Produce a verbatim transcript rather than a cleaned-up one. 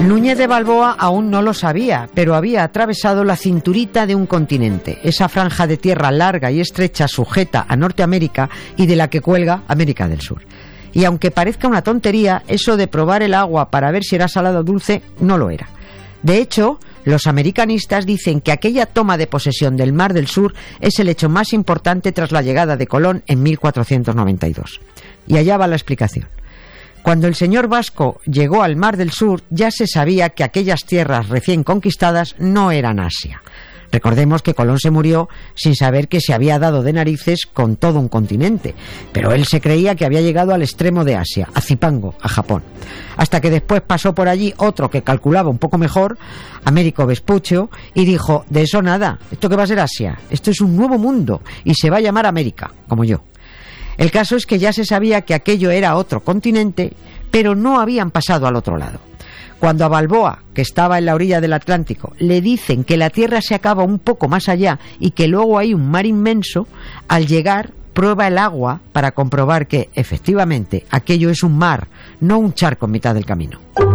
Núñez de Balboa aún no lo sabía, pero había atravesado la cinturita de un continente, esa franja de tierra larga y estrecha sujeta a Norteamérica y de la que cuelga América del Sur. Y aunque parezca una tontería, eso de probar el agua para ver si era salada o dulce no lo era. De hecho, los americanistas dicen que aquella toma de posesión del Mar del Sur es el hecho más importante tras la llegada de Colón en mil cuatrocientos noventa y dos. Y allá va la explicación. Cuando el señor Vasco llegó al Mar del Sur, ya se sabía que aquellas tierras recién conquistadas no eran Asia. Recordemos que Colón se murió sin saber que se había dado de narices con todo un continente, pero él se creía que había llegado al extremo de Asia, a Zipango, a Japón. Hasta que después pasó por allí otro que calculaba un poco mejor, Américo Vespuccio, y dijo, de eso nada, ¿esto qué va a ser Asia? Esto es un nuevo mundo y se va a llamar América, como yo. El caso es que ya se sabía que aquello era otro continente, pero no habían pasado al otro lado. Cuando a Balboa, que estaba en la orilla del Atlántico, le dicen que la Tierra se acaba un poco más allá y que luego hay un mar inmenso, al llegar prueba el agua para comprobar que, efectivamente, aquello es un mar, no un charco en mitad del camino.